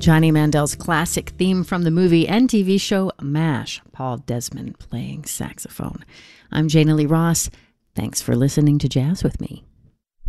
Johnny Mandel's classic theme from the movie and TV show MASH, Paul Desmond playing saxophone. I'm Jana Lee Ross. Thanks for listening to Jazz with Me.